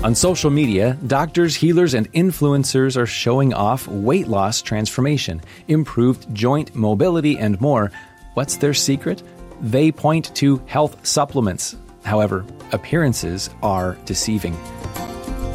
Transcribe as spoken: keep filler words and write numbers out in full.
On social media, doctors, healers, and influencers are showing off weight loss transformation, improved joint mobility, and more. What's their secret? They point to health supplements. However, appearances are deceiving.